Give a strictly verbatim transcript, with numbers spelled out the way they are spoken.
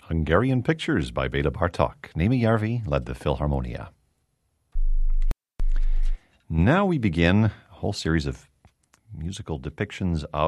Hungarian Pictures by Bela Bartok. Nemi Järvi led the Philharmonia. Now we begin a whole series of musical depictions of